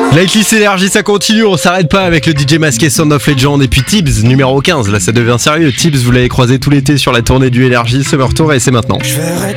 Lightlist Énergie, ça continue, on s'arrête pas avec le DJ masqué Sound of Legend et puis Tibbs numéro 15, là ça devient sérieux. Tibbs, vous l'avez croisé tout l'été sur la tournée du Énergie Summer Tour et c'est maintenant. Je verrai